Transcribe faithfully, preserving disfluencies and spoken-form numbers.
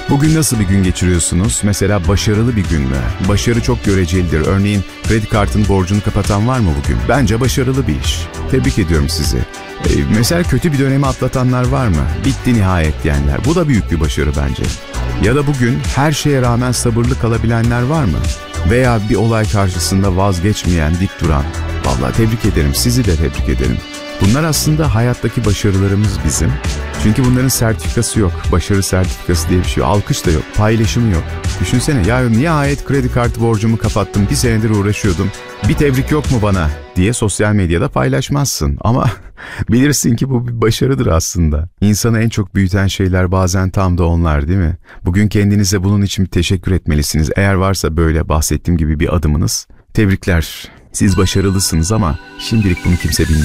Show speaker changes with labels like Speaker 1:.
Speaker 1: Bugün nasıl bir gün geçiriyorsunuz? Mesela başarılı bir gün mü? Başarı çok görecelidir. Örneğin kredi kartının borcunu kapatan var mı bugün? Bence başarılı bir iş. Tebrik ediyorum sizi. Ee, mesela kötü bir dönemi atlatanlar var mı? Bitti nihayet diyenler. Bu da büyük bir başarı bence. Ya da bugün her şeye rağmen sabırlı kalabilenler var mı? Veya bir olay karşısında vazgeçmeyen, dik duran. Vallahi tebrik ederim, sizi de tebrik ederim. Bunlar aslında hayattaki başarılarımız bizim. Çünkü bunların sertifikası yok. Başarı sertifikası diye bir şey yok. Alkış da yok. Paylaşımı yok. Düşünsene ya nihayet kredi kartı borcumu kapattım. Bir senedir uğraşıyordum. Bir tebrik yok mu bana diye sosyal medyada paylaşmazsın. Ama bilirsin ki bu bir başarıdır aslında. İnsanı en çok büyüten şeyler bazen tam da onlar, değil mi? Bugün kendinize bunun için bir teşekkür etmelisiniz. Eğer varsa böyle bahsettiğim gibi bir adımınız. Tebrikler. Siz başarılısınız ama şimdilik bunu kimse bilmiyor.